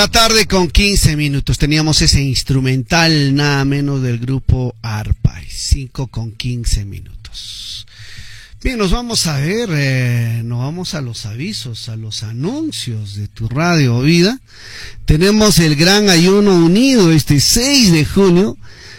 La tarde con 15 minutos. Teníamos ese instrumental nada menos del grupo Arpay. 5 con 15 minutos. Bien, nos vamos a ver, nos vamos a los avisos, a los anuncios de tu Radio Vida. Tenemos el gran ayuno unido este 6 de junio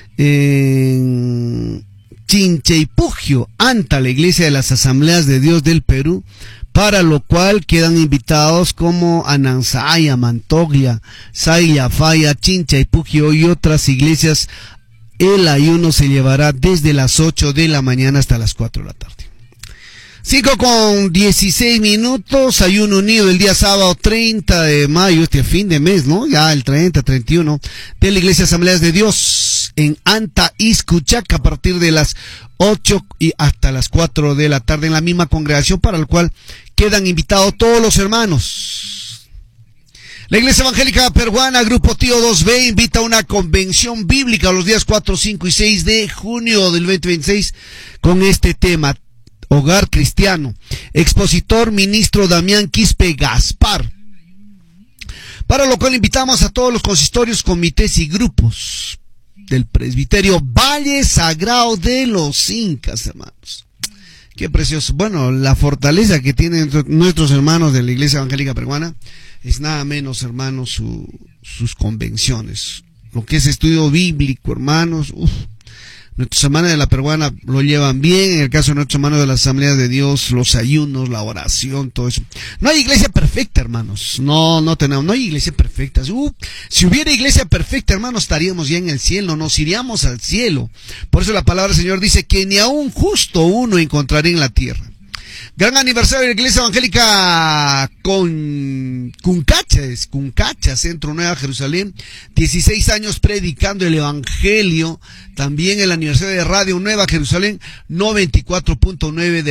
en Chinchaypugio, Anta, la Iglesia de las Asambleas de Dios del Perú, para lo cual quedan invitados como Anansaya, Mantoglia, Saya, Faya, Chinchaypugio y otras iglesias. El ayuno se llevará desde las 8 de la mañana hasta las 4 de la tarde. 5 con 16 minutos, ayuno unido el día sábado 30 de mayo, este fin de mes, ¿no? Ya el 30, 31, de la Iglesia Asambleas de Dios en Anta, Iscuchaca, a partir de las 8 y hasta las 4 de la tarde en la misma congregación, para el cual quedan invitados todos los hermanos. La Iglesia Evangélica Peruana, Grupo Tío 2B, invita a una convención bíblica los días 4, 5 y 6 de junio del 2026 con este tema: Hogar Cristiano. Expositor, ministro Damián Quispe Gaspar. Para lo cual invitamos a todos los consistorios, comités y grupos del presbiterio Valle Sagrado de los Incas, hermanos. Qué precioso. Bueno, la fortaleza que tienen nuestros hermanos de la Iglesia Evangélica Peruana es nada menos, hermanos, sus convenciones. Lo que es estudio bíblico, hermanos. Nuestros hermanos de la peruana lo llevan bien. En el caso de nuestros hermanos de la Asamblea de Dios, los ayunos, la oración, todo eso. No hay iglesia perfecta, hermanos. No hay iglesia perfecta. Si hubiera iglesia perfecta, hermanos, estaríamos ya en el cielo, nos iríamos al cielo. Por eso la palabra del Señor dice que ni a un justo uno encontraré en la tierra. Gran aniversario de la Iglesia Evangélica con Cuncacha, Centro Nueva Jerusalén, 16 años predicando el Evangelio. También el aniversario de Radio Nueva Jerusalén, 94.9 de